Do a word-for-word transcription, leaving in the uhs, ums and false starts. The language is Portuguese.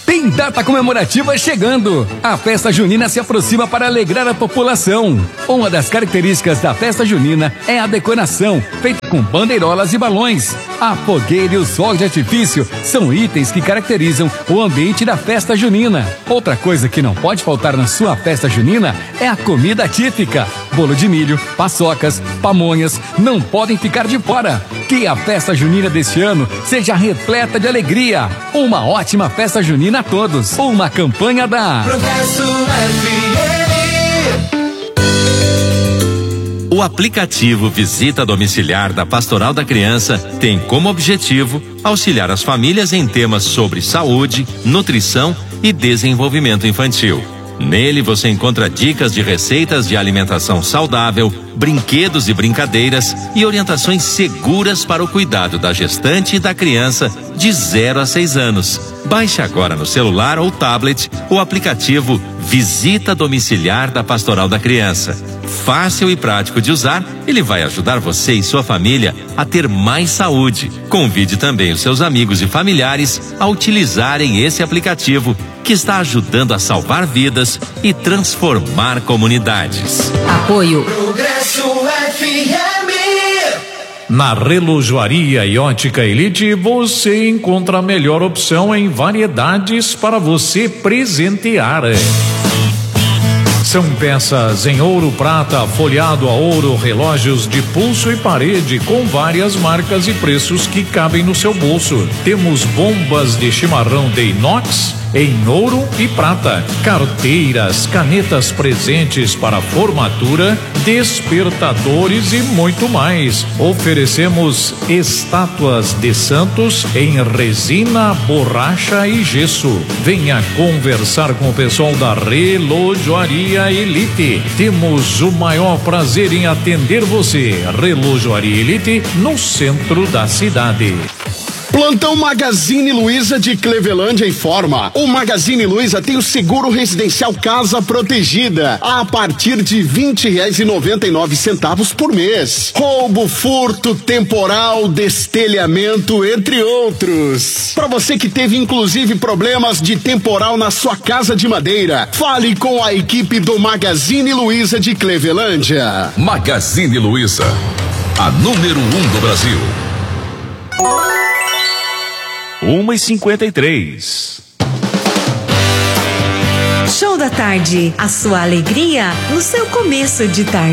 Tem data comemorativa chegando. A festa junina se aproxima para alegrar a população. Uma das características da festa junina é a decoração, feita com bandeirolas e balões. A fogueira e os fogos de artifício são itens que caracterizam o ambiente da festa junina. Outra coisa que não pode faltar na sua festa junina é a comida típica. Bolo de milho, paçocas, pamonhas não podem ficar de fora. Que a festa junina deste ano seja repleta de alegria. Uma ótima festa junina a todos. Uma campanha da Progresso F M. O aplicativo Visita Domiciliar da Pastoral da Criança tem como objetivo auxiliar as famílias em temas sobre saúde, nutrição e desenvolvimento infantil. Nele você encontra dicas de receitas de alimentação saudável, brinquedos e brincadeiras e orientações seguras para o cuidado da gestante e da criança de zero a seis anos. Baixe agora no celular ou tablet o aplicativo Visita Domiciliar da Pastoral da Criança. Fácil e prático de usar, ele vai ajudar você e sua família a ter mais saúde. Convide também os seus amigos e familiares a utilizarem esse aplicativo que está ajudando a salvar vidas e transformar comunidades. Apoio Progresso F M. Na Relojoaria e Ótica Elite você encontra a melhor opção em variedades para você presentear. São peças em ouro, prata, folhado a ouro, relógios de pulso e parede com várias marcas e preços que cabem no seu bolso. Temos bombas de chimarrão de inox em ouro e prata, carteiras, canetas presentes para formatura, despertadores e muito mais. Oferecemos estátuas de santos em resina, borracha e gesso. Venha conversar com o pessoal da Relojoaria Elite. Temos o maior prazer em atender você. Relojoaria Elite, no centro da cidade. Plantão Magazine Luiza de Clevelândia informa. O Magazine Luiza tem o seguro residencial Casa Protegida a partir de vinte reais e noventa e nove centavos por mês. Roubo, furto, temporal, destelhamento, entre outros. Para você que teve inclusive problemas de temporal na sua casa de madeira, fale com a equipe do Magazine Luiza de Clevelândia. Magazine Luiza, a número um do Brasil. uma e cinquenta e três. Show da Tarde, a sua alegria no seu começo de tarde.